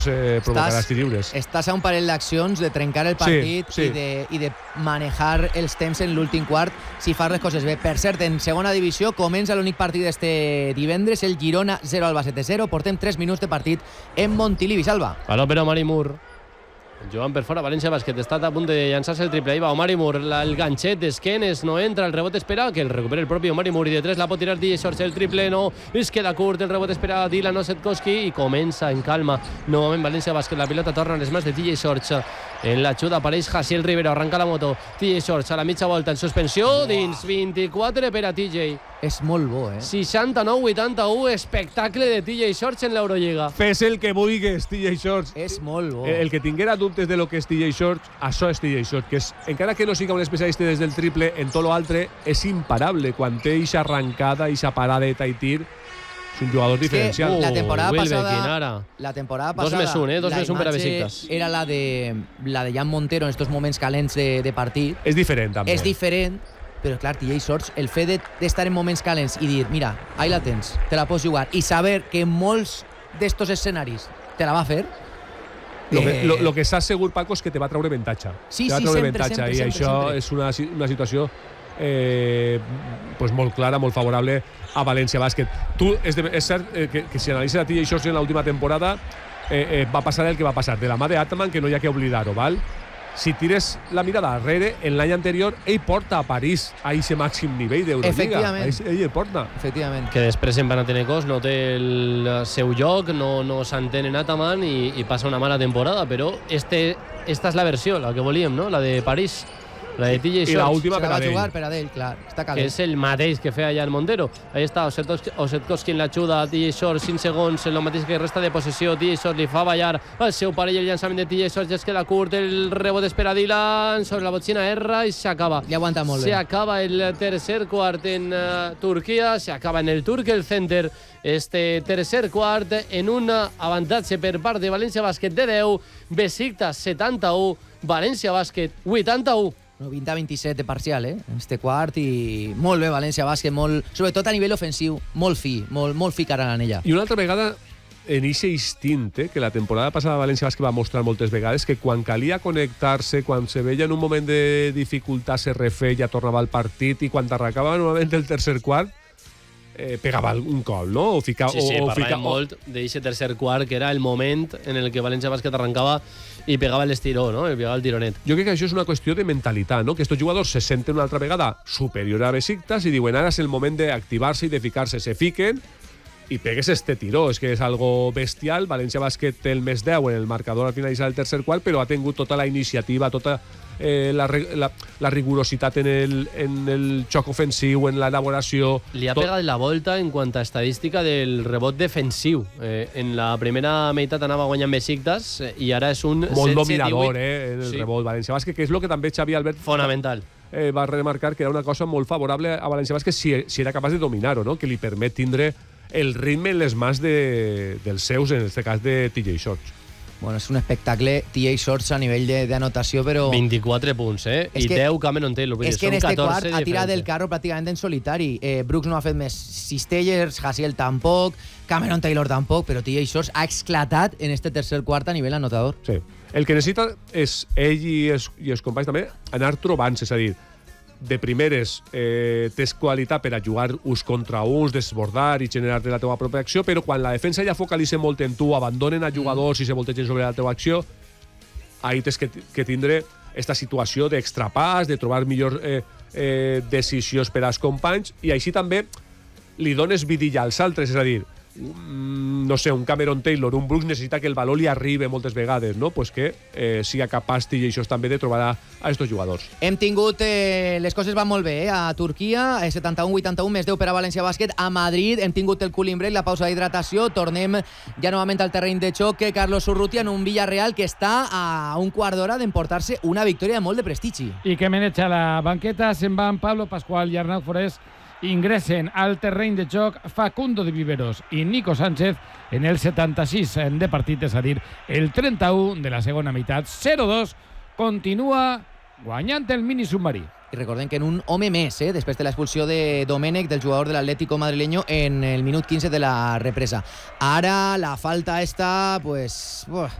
provocarà els tirs lliures. Estàs a un parell d'accions de trencar el partit i de manejar els temps en l'últim quart si fas les coses bé. Per cert, en segona divisió comença l'únic partit d'este divendres, el Girona 0, Albacete 0. Portem 3 minuts de partit en Montilivi. Salva. Baló per Omar Moore. Jugant per fora, València Bàsquet està a punt de llançar-se el triple. Ahí va Omar Moore, el ganxet d'esquenes, no entra, el rebot espera, que el recupera el propi Omar Moore, i de 3 la pot tirar DJ Shorts, el triple no, es queda curt, el rebot espera Dylan Osetkowski i comença en calma novament València Bàsquet. La pilota torna a les mans de DJ Shorts. En l'ajuda apareix Jaciel Rivero, arranca la moto, DJ Shorts a la mitja volta en suspensió, dins 24 per a TJ. És molt bo, 69-81, espectacle de TJ Shorts en l'Eurolliga. Fes el que vulguis, TJ Shorts. És molt bo. El que tinguera dubtes de lo que és TJ Shorts, això és TJ Shorts, que és, encara que no siga un especialista des del triple, en tot l'altre és imparable. Quan té eixa arrancada, eixa paradeta i tir, és un jugador diferencial. La temporada passada, dos més un per a Besiktas. Era la de Jan Montero en estos moments calents de partit. És diferent, també. És diferent, però clar, TJ Shorts, el fet d'estar en moments calents i dir, mira, ahí la tens, te la pots jugar, i saber que en molts d'estos escenaris te la va fer. Lo que saps segur, Paco, és que te va treure aventatge. Sí, sempre. I això és una situació pues molt clara, molt favorable a València Bàsquet. És cert que si analitzes a TJ Shorts en l'última temporada va passar el que va passar de la mà d'Ataman, que no hi ha que oblidar-ho, val? Si tires la mirada darrere, en l'any anterior ell porta a París a aquest màxim nivell d'Eurolliga. Ell el porta. Efectivament. Que després en Panathinaikos no té el seu lloc, no s'entén en Ataman i passa una mala temporada, però esta és la versió, la que volíem, no? La de París. La de TJ Shorts. I l'última per a ell. Jugar per a ell, clar. Està calent. Que és el mateix que feia Jan Montero. Ahí està Osetkowski en l'ajuda, TJ Shorts 5 segons, el mateix que resta de possessió. TJ Shorts li fa ballar el seu parell, el llançament de TJ Shorts ja es queda curt, el rebot espera Dylan sobre la botxina erra i s'acaba. I aguanta molt bé. S'acaba el tercer quart en Turquia, s'acaba en el Turkel Center este tercer quart en un avantatge per part de València Bàsquet de 10, Besiktas 71, València Bàsquet 81. 20-27 de parcial, en este quart, i molt bé València Bàsquet, sobretot a nivell ofensiu, molt fi cara a l'anella. I una altra vegada, en aquest instint, que la temporada passada València Bàsquet va mostrar moltes vegades, que quan calia connectar-se, quan se veia en un moment de dificultat, se refeia, tornava al partit, i quan arrancava novament el tercer quart, pegava un col, no? Parlàvem molt d'aquest tercer quart, que era el moment en el que València Bàsquet arrancava i pegava l'estiró, no? I pegava el tironet. Jo crec que això és una qüestió de mentalitat, no? Que aquests jugadors se senten una altra vegada superior a Besiktas i diuen, ara és el moment d'activar-se i de ficar-se. Se fiquen i pegues este tiró. És que és algo bestial. València Bàsquet té el més 10 en el marcador al finalitzar el tercer quart, però ha tingut tota la iniciativa, tota la rigorositat en el xoc ofensiu, en l'elaboració. Li ha pegat la volta en quant a estadística del rebot defensiu. En la primera meitat anava guanyant Besiktas i ara és un molt dominador, en el rebot València Bàsquet, que és el que també Xavi Albert fonamental va remarcar, que era una cosa molt favorable a València Bàsquet si era capaç de dominar-ho, no? Que li permet tindre el ritme en les mans dels seus, en aquest cas de TJ Shorts. Bueno, és un espectacle TJ Shorts a nivell d'anotació, però... 24 punts, i 10 Cameron Taylor. És que en este quart ha tirat del carro pràcticament en solitari. Brooks no ha fet més cistellers, Jaciel tampoc, Cameron Taylor tampoc, però TJ Shorts ha esclatat en este tercer quart a nivell anotador. Sí. El que necessita és ell i els companys també anar trobant-se, és a dir, de primeres tens qualitat per a jugar uns contra uns, desbordar i generar-te la teva pròpia acció, però quan la defensa ja focalitza molt en tu, abandonen a jugadors i se voltegen sobre la teva acció, ahí tens que tindre aquesta situació d'extrapàs, de trobar millors decisions per als companys, i així també li dones vidilla als altres, és a dir, no sé, un Cameron Taylor, un Brooks necessita que el valor li arribi moltes vegades, no? Pues que siga capaç TJ Shorts també de trobar a aquests jugadors. Hem tingut, les coses van molt bé, a Turquia, 71-81, més 10 per a València Bàsquet. A Madrid hem tingut el cooling break, la pausa d'hidratació. Tornem ja novament al terreny de xoc, que Carlos Urrutia en un Villarreal que està a un quart d'hora d'emportar-se una victòria de molt de prestigi. I que meneja la banqueta, se'n van Pablo Pascual i Arnau Forés. Ingressen al terreny de joc Facundo de Viveros i Nico Sánchez en el 76 de partit, és a dir, el 31 de la segona meitat. 0-2, continua guanyant el mini submarí. i recordem que en un home més, després de l'expulsió de Domènech, del jugador de l'Atlético madrileño, en el minut 15 de la represa. Ara la falta esta, pues...